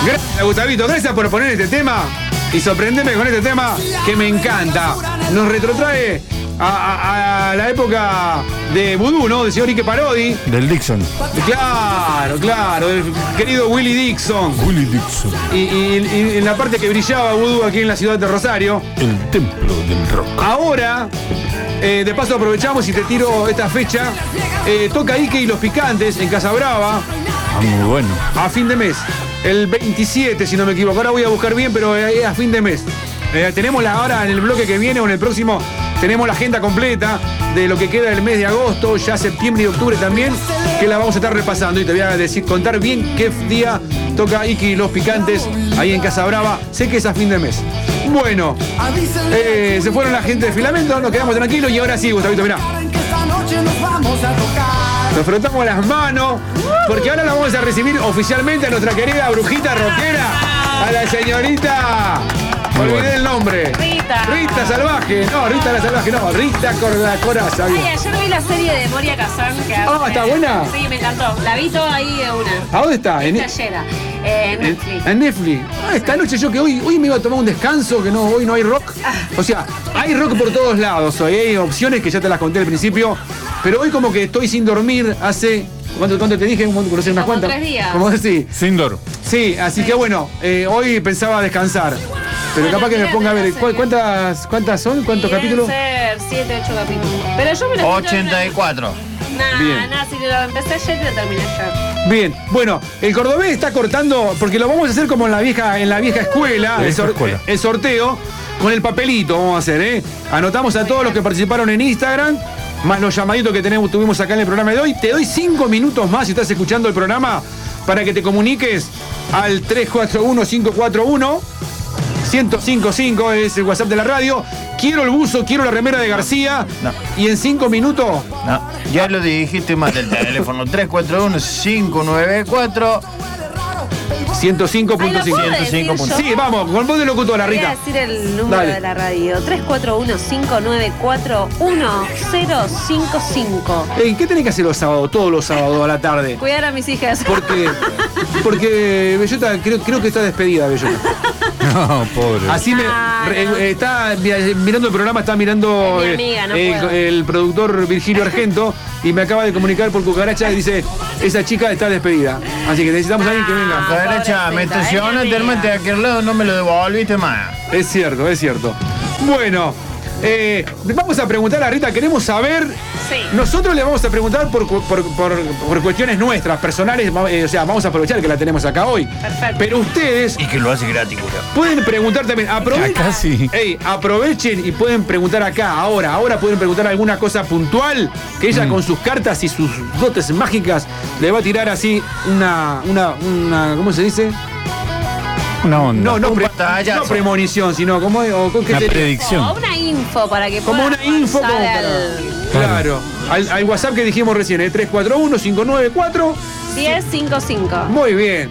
Gracias, Gustavito. Gracias por poner este tema y sorprenderme con este tema que me encanta. Nos retrotrae a la época de Vudú, ¿no? Del señor Ike Parodi. Del Dixon. Claro, del querido Willie Dixon. Willie Dixon. Y en la parte que brillaba Vudú aquí en la ciudad de Rosario. El templo del rock. Ahora, de paso aprovechamos y te tiro esta fecha. Toca Ike y los Picantes en Casa Brava. Ah, muy bueno. A fin de mes. El 27, si no me equivoco. Ahora voy a buscar bien, pero es a fin de mes. Tenemos ahora en el bloque que viene o en el próximo, tenemos la agenda completa de lo que queda del mes de agosto, ya septiembre y octubre también, que la vamos a estar repasando y te voy a contar bien qué día toca Ike y los Picantes ahí en Casa Brava. Sé que es a fin de mes. Bueno, se fueron la gente de Filamento, nos quedamos tranquilos y ahora sí, Gustavito, mirá. Nos frotamos las manos porque ahora la vamos a recibir oficialmente a nuestra querida brujita rockera, a la señorita... Olvidé el nombre. Rita Salvaje. No, Rita la Salvaje, no. Rita Coraza. Ay, ayer vi la serie de Moria Kazan. ¿está buena? Sí, me encantó. La vi toda ahí de una. ¿A dónde está? En Netflix. En Netflix. Esta noche yo que hoy me iba a tomar un descanso, que no, hoy no hay rock. O sea, hay rock por todos lados. Hoy hay opciones que ya te las conté al principio. Pero hoy como que estoy sin dormir hace... ¿Cuánto te dije? ¿Conoces unas cuantas? 3 días. ¿Cómo decís? Sin dormir. Sí, así que bueno, hoy pensaba descansar. Pero capaz que me ponga a ver, ¿cuántas son? ¿Cuántos capítulos? Ser 7, 8 capítulos. Pero yo me lo 84. Nada, si lo empecé ayer, lo terminé ayer. Bien, bueno, el cordobés está cortando, porque lo vamos a hacer como en la vieja escuela, el sorteo, con el papelito vamos a hacer, ¿eh? Anotamos a todos los que participaron en Instagram, más los llamaditos que tuvimos acá en el programa de hoy. Te doy 5 minutos más si estás escuchando el programa para que te comuniques al 341-541. 1055 es el WhatsApp de la radio. Quiero el buzo, quiero la remera de García. No. Y en 5 minutos. No, ya lo dijiste mal el teléfono. 341-594. 105.5. Sí, vamos, con voz de locutora, Rita. Voy a decir el número de la radio. 341-594-1055. Ey, ¿qué tenés que hacer los sábados, todos los sábados a la tarde? Cuidar a mis hijas. Porque Bellota, creo que está despedida, Bellota. No, pobre. Así está mirando el programa, está mirando mi amiga, no puedo. el productor Virgilio Argento y me acaba de comunicar por cucaracha y dice, esa chica está despedida. Así que necesitamos a alguien que venga. Cucaracha, me estacionaste el mate de aquel lado, no me lo devolviste más. Es cierto. Bueno, vamos a preguntar a Rita, queremos saber. Sí. Nosotros le vamos a preguntar por cuestiones nuestras, personales, o sea, vamos a aprovechar que la tenemos acá hoy. Perfecto. Pero ustedes Y que lo hace gratis, cura. pueden preguntar también. Acá sí. Aprovechen y pueden preguntar acá, ahora pueden preguntar alguna cosa puntual que ella con sus cartas y sus dotes mágicas le va a tirar así una ¿cómo se dice? Una onda. No pantallazo. premonición, sino como Una predicción. O una info para que como puedan una info como pasar claro, al WhatsApp que dijimos recién, 341-594 1055. Muy bien.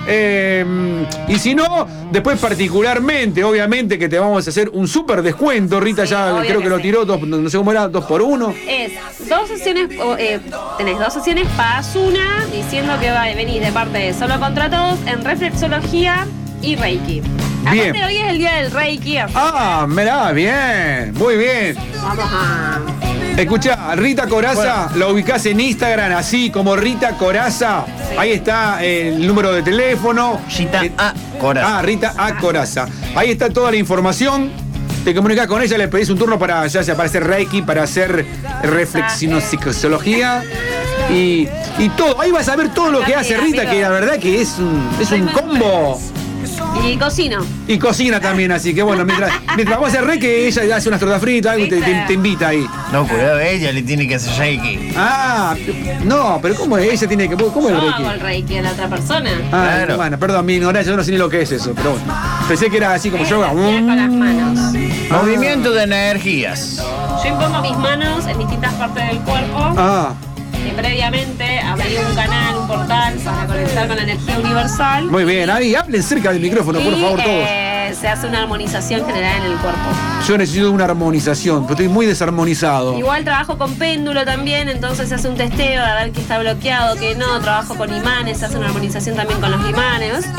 Y si no, después particularmente, obviamente que te vamos a hacer un súper descuento. Rita Sí, ya obvio creo que que lo sí. tiró, no sé cómo era, 2x1. Es 2 sesiones, tenés 2 sesiones, pagas una, diciendo que venís de parte de Solo Contra Todos en reflexología y Reiki. Bien. Aparte hoy es el día del Reiki. Así Mirá, bien, muy bien. vamos a... Escuchá, Rita Coraza, la ubicás en Instagram así como Rita Coraza. Sí. Ahí está el número de teléfono. Rita A. Coraza. Rita A. Coraza. Ahí está toda la información. Te comunicas con ella, le pedís un turno para, ya sea para hacer Reiki, para hacer reflexología y todo. Ahí vas a ver todo lo que hace Rita, que la verdad que es un combo. Y cocino. Y cocina también, así que bueno, mientras vamos a hacer Reiki, ella hace unas tortas fritas, algo y te invita ahí. No, cuidado, ella le tiene que hacer Reiki. No, pero ¿cómo es? Ella tiene que. ¿Cómo es el Yo Reiki? hago el Reiki a la otra persona. Claro. Bueno, perdón, mi ignorancia, yo no sé ni lo que es eso, pero bueno. Pensé que era así como yoga. Con las manos. Movimiento de energías. Yo impongo mis manos en distintas partes del cuerpo. Que previamente abrí un canal, un portal para conectar con la energía universal. Muy bien, ahí hablen cerca del micrófono, por favor, todos. Se hace una armonización general en el cuerpo. Yo necesito una armonización, porque estoy muy desarmonizado. Igual trabajo con péndulo también, entonces se hace un testeo a ver qué está bloqueado, qué no. Trabajo con imanes, se hace una armonización también con los imanes. Es bastante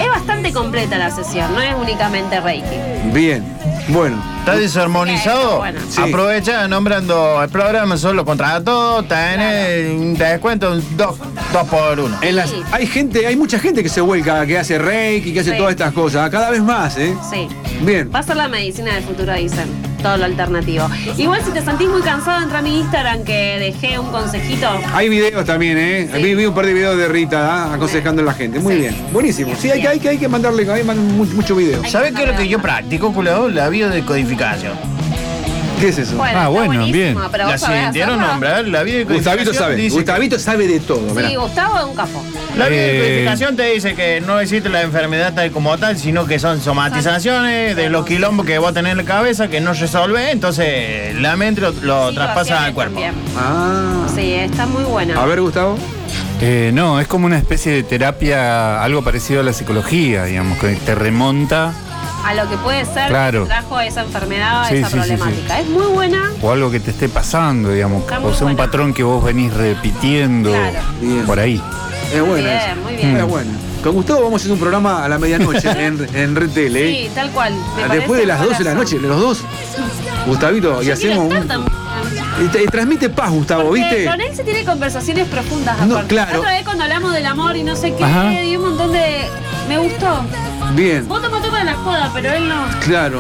bastante completa la sesión, no es únicamente Reiki. Bien, bueno. ¿Está desarmonizado? Bueno. Sí. Aprovecha nombrando el programa Solo contra Todo, tenés un descuento 2 por 1. Sí. Hay mucha gente que se vuelca, que hace Reiki, que hace Sí. todas estas cosas, cada vez más, ¿eh? Sí. Bien. Va a ser la medicina del futuro, dicen. Todo lo alternativo. Igual si te sentís muy cansado, entra a mi Instagram que dejé un consejito. Hay videos también, ¿eh? Sí. Vi un par de videos de Rita aconsejando a la gente. Muy Sí. bien. Buenísimo. Sí, hay que mandarle mucho video. ¿Sabes qué es lo que yo practico, culo? La biodecodificación. ¿Qué es eso? Ah, está bueno, buenísimo, bien. pero La vos sabés sintieron hacerla. nombrar, la biodecodificación. Gustavito sabe. dice Gustavito sabe de todo. mirá. Sí, Gustavo es un capo. La biodecodificación te dice que no existe la enfermedad tal como tal, sino que son somatizaciones de los quilombos que vos tenés en la cabeza que no resolvés, entonces la mente lo traspasa al cuerpo. También. Ah. Sí, está muy buena. A ver, Gustavo. No, es como una especie de terapia, algo parecido a la psicología, digamos, que te remonta A lo que puede ser Claro. que trajo esa enfermedad, Sí, esa sí, sí, problemática. Es muy buena. o algo que te esté pasando, digamos, Está muy o sea, un buena. patrón que vos venís repitiendo Claro. Bien. por ahí. Es buena. Bien, esa. muy bien. Es buena. Con Gustavo vamos a hacer un programa a la medianoche en Red Tele. Sí, tal cual. Me Después parece de las un 12 de la golazo. noche, los dos. Gustavito, y Yo quiero hacemos estar un. también. Y transmite paz, Gustavo, Porque ¿viste? con él se tiene conversaciones profundas. No, aparte. claro. La otra vez cuando hablamos del amor y no sé qué, Ajá. y un montón de... Me gustó. Bien, Vos te mató con la joda, pero él no. claro.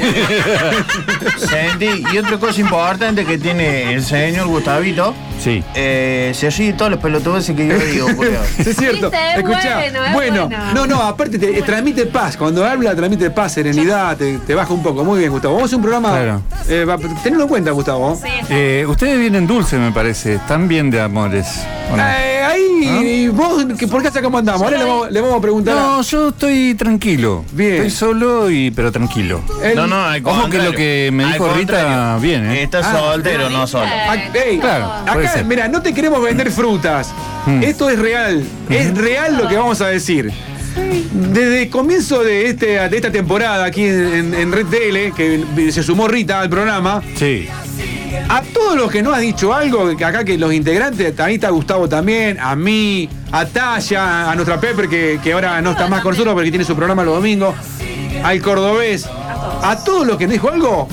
Sentí. Y otra cosa importante que tiene el señor Gustavito, Sí. se ríe de todos los pelotudos que yo digo, culo. Es cierto. Viste, es Escuchá. bueno. No, aparte te transmite paz. Cuando habla, transmite paz, serenidad, te baja un poco. Muy bien, Gustavo. Vamos a hacer un programa. Claro. Tenedlo en cuenta, Gustavo. Sí, Ustedes vienen dulce, me parece. Están bien de amores. ¿o no? Ahí, vos, ¿por qué cómo andamos? Ahora le vamos a preguntar. No, yo estoy tranquilo. Bien. Estoy solo pero tranquilo. No, al Ojo que contrario. lo que me dijo Al Rita, contrario. bien, ¿eh? Está soltero, no solo. Claro, puede Acá, ser. mira, no te queremos vender frutas. Esto es real. Es real lo que vamos a decir. Desde el comienzo de esta temporada aquí en Red Tele, que se sumó Rita al programa, Sí. a todos los que nos has dicho algo, que acá que los integrantes, ahí está Gustavo también, a mí, a Taya, a nuestra Pepper, que ahora no está más con nosotros porque tiene su programa los domingos, al cordobés, a todos los que nos dijo algo,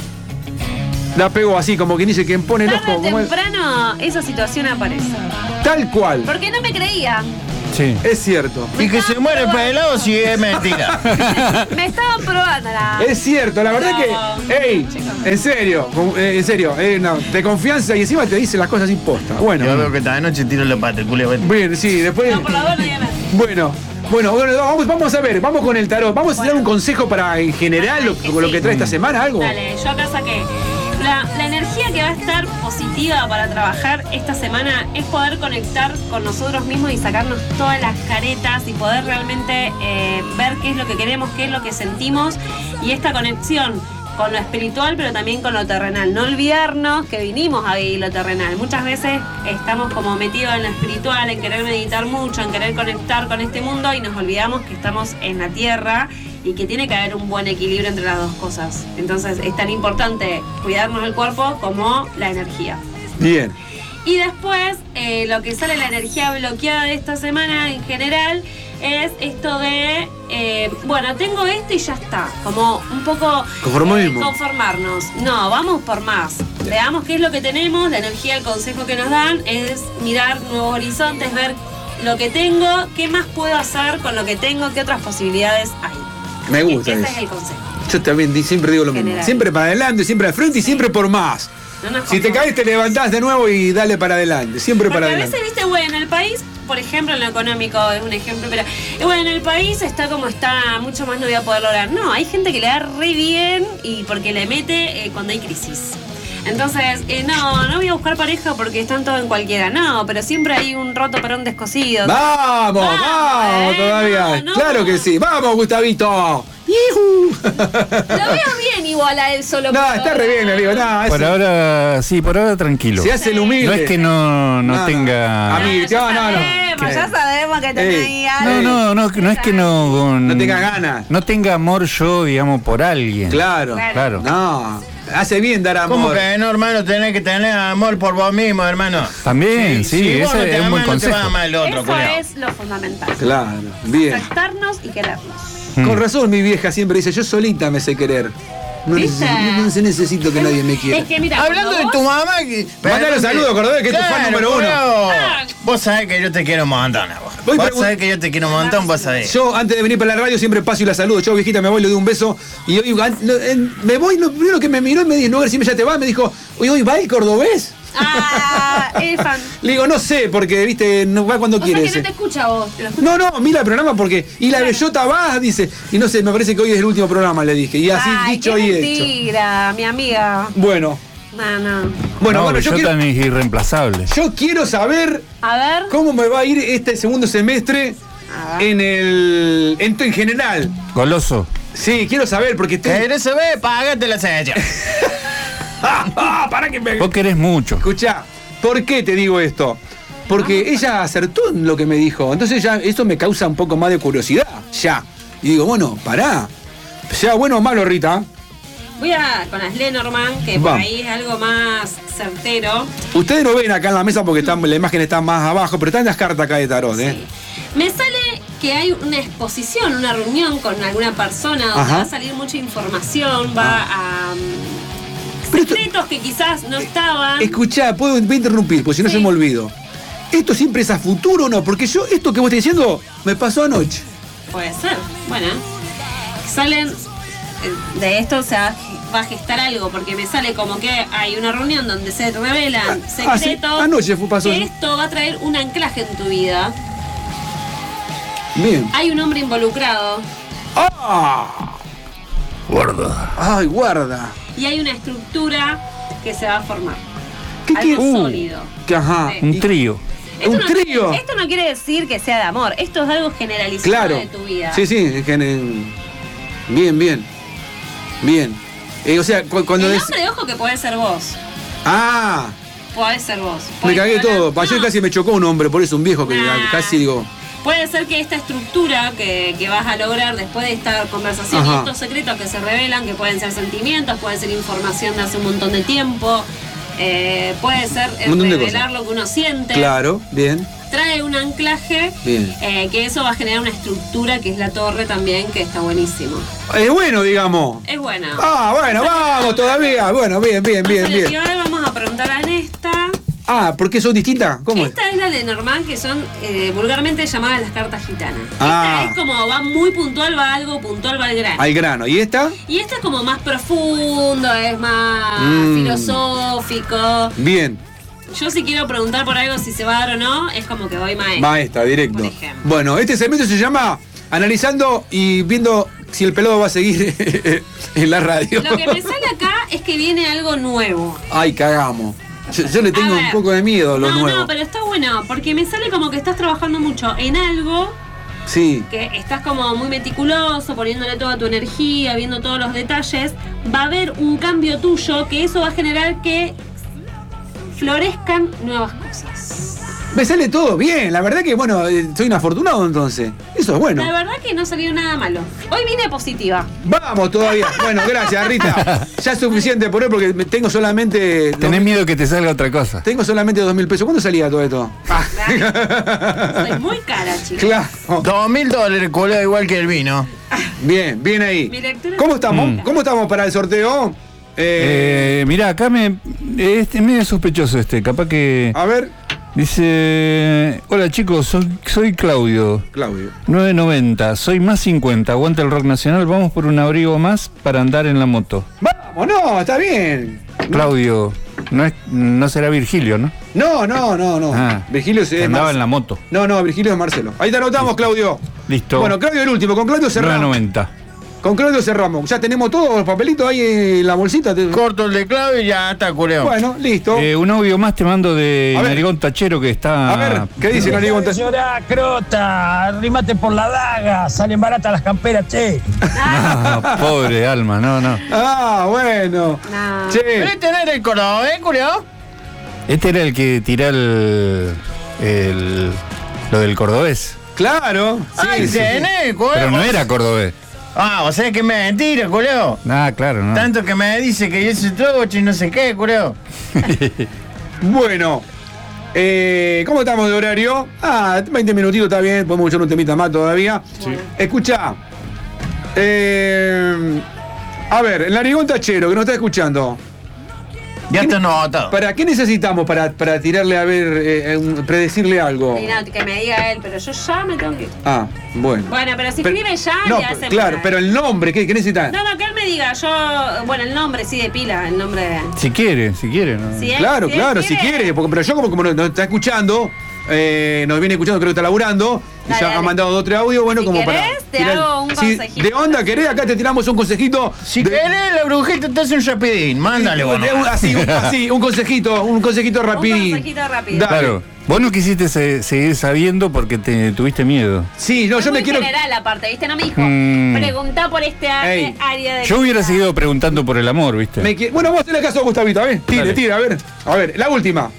la pegó así, como quien dice, quien pone el ojo. tarde o como el- temprano esa situación aparece. Tal cual. Porque no me creía. Sí. Es cierto. Y que se muere el pelado si es mentira. Me estaban probando la... Es cierto, la verdad que, ey, en serio, no, de confianza y encima te dice las cosas impostas. Yo Bueno, veo que esta noche tiro la pata, el culo. bien, sí, después. No, por la duda no diga nada. Bueno, vamos a ver, vamos con el tarot. Vamos a dar un consejo para en general lo que trae esta semana, algo. Dale, yo acá saqué. La energía que va a estar positiva para trabajar esta semana es poder conectar con nosotros mismos y sacarnos todas las caretas y poder realmente ver qué es lo que queremos, qué es lo que sentimos y esta conexión con lo espiritual pero también con lo terrenal. No olvidarnos que vinimos a vivir lo terrenal. Muchas veces estamos como metidos en lo espiritual, en querer meditar mucho, en querer conectar con este mundo y nos olvidamos que estamos en la tierra y que tiene que haber un buen equilibrio entre las dos cosas. Entonces es tan importante cuidarnos el cuerpo como la energía. Bien. Y después, lo que sale la energía bloqueada de esta semana en general es esto de, bueno, tengo esto y ya está. Como un poco Conformismo. conformarnos. No, vamos por más. Veamos qué es lo que tenemos. La energía, el consejo que nos dan es mirar nuevos horizontes, ver lo que tengo, qué más puedo hacer con lo que tengo, qué otras posibilidades hay. Me gusta Ese eso. es el consejo. Yo también siempre digo lo mismo. General. Siempre para adelante, siempre al frente y siempre por más. No nos Si te conformemos. caes, te levantás de nuevo y dale para adelante. Siempre Porque para a adelante. veces, viste, bueno, el país, por ejemplo, en lo económico es un ejemplo, pero bueno, el país está como está, mucho más no voy a poder lograr. No, hay gente que le da re bien y porque le mete cuando hay crisis. Entonces, no voy a buscar pareja porque están todos en cualquiera. No, pero siempre hay un roto para un descosido. Vamos, todavía. no. Claro que sí. Vamos, Gustavito. ¡Yujú! Lo veo bien igual a él solo. No, por está ahora. re bien, amigo. No, Por ahora, sí, por ahora tranquilo. se hace el humilde. No es que no tenga. Amigo, Ya no. sabemos, ya sabemos que tenés ahí algo. No es que no. No tenga ganas. No tenga amor yo, digamos, por alguien. Claro. Claro. No. Hace bien dar amor. ¿Cómo que no, hermano? Tenés que tener amor por vos mismo, hermano. También, sí, si vos ese no te es un buen amás, no te va a consejo. amar el otro, Eso culiao. es lo fundamental. Claro. Bien. Aceptarnos y querernos. Con razón mi vieja siempre dice, yo solita me sé querer. No necesito que nadie me quiera. Es que mira, hablando de tu mamá, mándale saludos, Cordobés, que es tu fan número 1. Vos sabés que yo te quiero un montón, vos sabés que yo te quiero un montón, vos sabés. Yo, antes de venir para la radio, siempre paso y la saludo. Yo, viejita, me voy, le doy un beso. Y hoy, me voy, lo primero que me miró y me dijo, no, a ver si ya te va, me dijo, hoy va el Cordobés. Es fan. Le digo, no sé, porque, viste, no va cuando quiere. O sea que no te escucha vos. No, mira el programa porque. Y la bellota va, dice. Y no sé, me parece que hoy es el último programa, le dije. Y así dicho y hecho. Mentira, mi amiga. Bueno. No. Bueno, yo quiero. Es irreemplazable. Yo quiero saber. A ver. ¿Cómo me va a ir este segundo semestre en general? Goloso. Sí, quiero saber porque ¿Querés saber? Págate la sella. Para que me... Vos querés mucho. Escuchá, ¿por qué te digo esto? Porque ella acertó en lo que me dijo. Entonces ya eso me causa un poco más de curiosidad. Ya. Y digo, bueno, pará. Sea bueno o malo, Rita. Voy con las Lenormand, que por ahí es algo más certero. Ustedes lo ven acá en la mesa porque la imagen está más abajo, pero están las cartas acá de tarot, ¿eh? Sí. Me sale que hay una exposición, una reunión con alguna persona donde va a salir mucha información, va a... secretos que quizás no estaban. Escuchá, voy a interrumpir, porque si no se me olvido. ¿Esto siempre es a futuro o no? Porque yo, esto que vos estás diciendo, me pasó anoche. Puede ser. Bueno, salen de esto, se va a gestar algo, porque me sale como que hay una reunión donde se revelan secretos. Sí. Anoche pasó. Que esto va a traer un anclaje en tu vida. Bien. Hay un hombre involucrado. Guarda. Ay, guarda. Y hay una estructura que se va a formar. Algo sólido. Ajá. Sí. Un trío. ¿Un trío? Esto no quiere decir que sea de amor. Esto es algo generalizado de tu vida. Sí. Bien. O sea, cuando el hombre de ojo que puede ser vos. Puede ser vos. Me cagué todo. Ayer casi me chocó un hombre, por eso un viejo que casi digo... Puede ser que esta estructura que vas a lograr después de esta conversación y estos secretos que se revelan, que pueden ser sentimientos, puede ser información de hace un montón de tiempo, puede ser revelar lo que uno siente. Claro, bien. Trae un anclaje, que eso va a generar una estructura que es la torre también, que está buenísimo. Es bueno, digamos. Es buena. Bueno, vamos todavía. Bueno, bien. Y ahora vamos a preguntar a esta. ¿Por qué son distintas? ¿Cómo Esta es la de Lenormand, que son vulgarmente llamadas las cartas gitanas. Esta es como va muy puntual, va algo puntual, va al grano. Al grano. ¿Y esta? Y esta es como más profundo, es más filosófico. Bien. Yo si quiero preguntar por algo si se va a dar o no, es como que voy maestra. Maestra, directo. Por ejemplo. Bueno, este segmento se llama Analizando y viendo si el pelado va a seguir en la radio. Lo que me sale acá es que viene algo nuevo. Ay, cagamos. Yo le tengo un poco de miedo a lo nuevo. No, pero está bueno, porque me sale como que estás trabajando mucho en algo. Sí. Que estás como muy meticuloso, poniéndole toda tu energía, viendo todos los detalles. Va a haber un cambio tuyo que eso va a generar que florezcan nuevas cosas. Me sale todo bien, la verdad que bueno, soy un afortunado entonces. Eso es bueno. La verdad que no salió nada malo. Hoy vine positiva. Vamos todavía. Bueno, gracias, Rita. Ya es suficiente por hoy porque tengo solamente... Tenés miedo que te salga otra cosa. Tengo solamente 2.000 pesos. ¿Cuándo salía todo esto? Soy muy cara, chicos. Claro. $2.000, colado igual que el vino. Bien ahí. Mi lectura ¿Cómo estamos? ¿Cómo estamos para el sorteo? Mirá, acá es medio sospechoso capaz que... A ver. Dice, hola chicos, soy Claudio. 990, soy más 50, aguanta el rock nacional, vamos por un abrigo más para andar en la moto. Vamos, no, está bien. Claudio, no será Virgilio, ¿no? No. Virgilio se andaba en la moto. No, Virgilio es Marcelo. Ahí te anotamos, Claudio. Listo. Bueno, Claudio el último, con Claudio cerramos. 990. Con Claudio cerramos. Ya tenemos todos los papelitos ahí en la bolsita. Corto el de Claudio y ya está, culeo. Bueno, listo. Un audio más te mando de Narigón Tachero que está... A ver, ¿qué dice Narigón Tachero? Señora Crota, arrímate por la daga, salen baratas las camperas, che. Pobre alma, no. Bueno. No. Che. Pero este no era el colado, culeo. Este era el que tiró lo del cordobés. Claro. Pero no era cordobés. O sea que me mentira, culeo. Claro, no. Tanto que me dice que yo soy trocho y no sé qué, culeo. Bueno, ¿cómo estamos de horario? 20 minutitos está bien, podemos echar un temita más todavía. Sí. Escucha, A ver, el narigón tachero que nos está escuchando. Ya está anotado. ¿Para qué necesitamos para tirarle a ver, predecirle algo? Sí, no, que me diga él, pero yo ya me tengo que ir. Ah, bueno. Bueno, pero si escribe ya, no, le hace. claro, pero el nombre, ¿qué necesitan? No, que él me diga, bueno, el nombre sí de pila, el nombre de. Si quiere, ¿no? Si él, Claro, si quiere, pero yo como nos está escuchando, nos viene escuchando, creo que está laburando, y ya ha mandado 2 o 3 audios, bueno, si como querés, para. te hago un consejito. ¿De onda querés? Acá te tiramos un consejito. Si querés, la brujita te hace un rapidín, mándale, bueno. Así, un consejito rapidín. Un consejito rápido. Claro. Vos no quisiste seguir sabiendo porque te tuviste miedo. Sí, no, yo me quiero. general aparte, ¿viste? No me dijo, preguntá por este área de. Yo hubiera seguido preguntando por el amor, ¿viste? Bueno, vamos a hacerle caso a Gustavito, a ver. Tira, a ver, la última.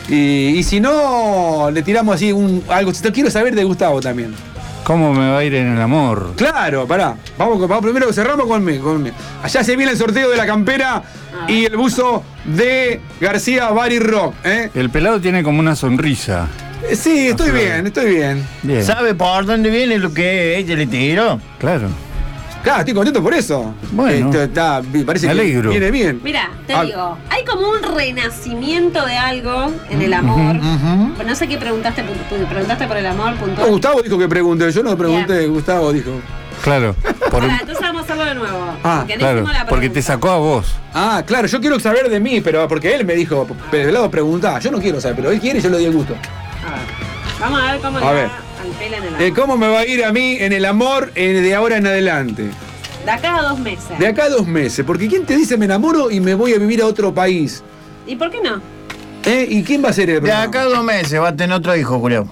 Y si no, le tiramos así algo. Quiero saber de Gustavo también. ¿Cómo me va a ir en el amor? Claro, pará. Vamos primero, cerramos conmigo. Allá se viene el sorteo de la campera y el buzo de García Bari Rock. El pelado tiene como una sonrisa. Sí, estoy bien. ¿Sabe por dónde viene lo que ella le tiró? Claro. Claro, estoy contento por eso. Bueno, parece me alegro. Que viene bien. Mira, te digo, hay como un renacimiento de algo en el amor. Pero no sé qué preguntaste por el amor puntual. Gustavo dijo que pregunte, yo no pregunté, Bien. Gustavo dijo. Claro. Entonces vamos a hacerlo de nuevo. Porque no claro, hicimos la porque te sacó a vos. Claro, yo quiero saber de mí, pero porque él me dijo, pelado preguntá. Yo no quiero saber, pero él quiere y yo le doy el gusto. A ver. Vamos a ver cómo le va al pelo en el amor. ¿Cómo me va a ir a mí en el amor de ahora en adelante? De acá a 2 meses. De acá a 2 meses, porque ¿quién te dice me enamoro y me voy a vivir a otro país? ¿Y por qué no? ¿Y quién va a ser el De acá a 2 meses va a tener otro hijo, Julio.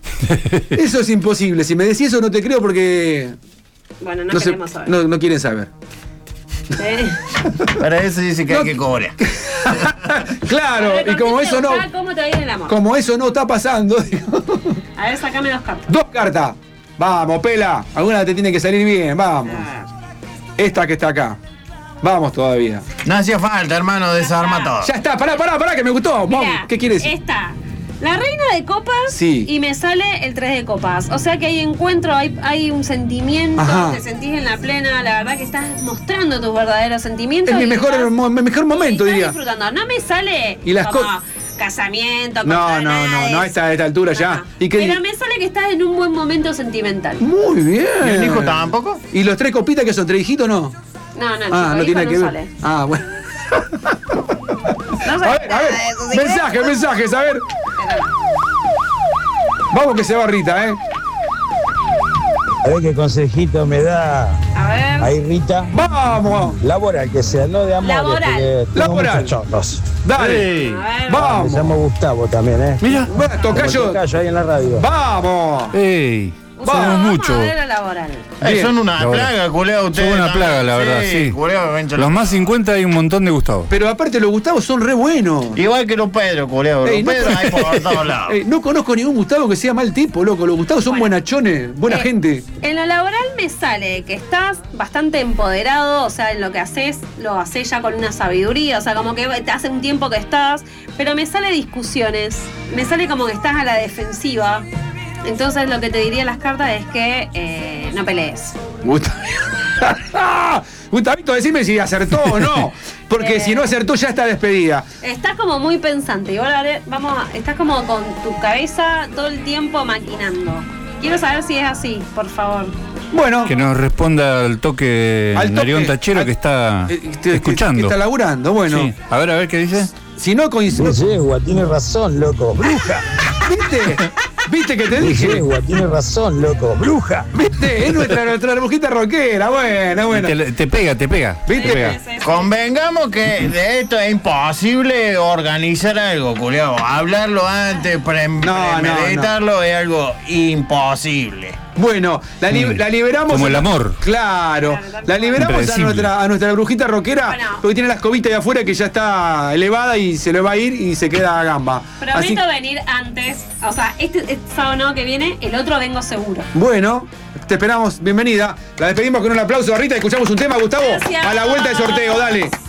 Eso es imposible. Si me decís eso no te creo porque. Bueno, no queremos saber. No quieren saber. Para eso dice que hay que cobrar. Claro, ver, y como eso no. ¿Cómo te va a ir en el amor? Como eso no está pasando. A ver, sacame 2 cartas. 2 cartas. Vamos, pela. Alguna te tiene que salir bien, vamos. Esta que está acá. Vamos todavía. No hacía falta, hermano, desarma todo. Ya está, pará, que me gustó. Mirá, vamos, ¿qué quieres? Esta. La reina de copas y me sale el 3 de copas. O sea que hay encuentro, hay un sentimiento, te sentís en la plena, la verdad que estás mostrando tus verdaderos sentimientos. Es mi mejor momento, diría. Disfrutando. No me sale y las como casamiento, no, a esta altura ya. Pero me sale que estás en un buen momento sentimental. Muy bien. ¿Y el hijo tampoco? ¿Y los 3 copitas que son 3 hijitos no? No, no tiene que ver. Sale. Bueno. No a ver, mensajes, a ver. Vamos que se va Rita, A ver qué consejito me da. A ver. Ahí Rita. Vamos. Laboral, que sea, no de amor. Laboral. Dale. Vamos. Me llamo Gustavo también, Mira, tocayo ahí en la radio. Vamos. ¡Ey! Somos mucho. Son una plaga, culeo, ustedes. Son una plaga, la verdad, sí. Culeo, los más 50 hay un montón de Gustavo. Pero aparte los Gustavos son re buenos. Igual que los Pedro, culeo. Los Pedro hay por todos lados. No conozco ningún Gustavo que sea mal tipo, loco. Los Gustavos son buenachones, buena gente. En lo laboral me sale que estás bastante empoderado, o sea, en lo que haces, lo haces ya con una sabiduría, o sea, como que te hace un tiempo que estás, pero me sale discusiones, me sale como que estás a la defensiva. Entonces lo que te diría las cartas es que no pelees. Gustavito, decime si acertó o no. Porque si no acertó ya está despedida. Estás como muy pensante. Y ahora estás como con tu cabeza todo el tiempo maquinando. Quiero saber si es así, por favor. Bueno. Que nos responda al toque Narigón Tachero que está escuchando. Que está laburando, bueno. Sí. A ver qué dice. Si no coincide. Yegua, tiene razón, loco. Bruja. ¿Viste que te dije? Yegua, tiene razón, loco. Bruja. ¿Viste? Es nuestra brujita rockera. Bueno. Te pega. ¿Viste? Sí. Convengamos que de esto es imposible organizar algo, culiao. Hablarlo antes, premeditarlo es algo imposible. Bueno, la liberamos. Como el amor. Claro. La liberamos a nuestra brujita rockera, porque tiene la escobita de afuera que ya está elevada y se le va a ir y se queda a gamba. Prometo venir antes. O sea, este sábado no que viene, el otro vengo seguro. Bueno, te esperamos. Bienvenida. La despedimos con un aplauso a Rita y escuchamos un tema, Gustavo. Gracias. A la vuelta del sorteo, dale.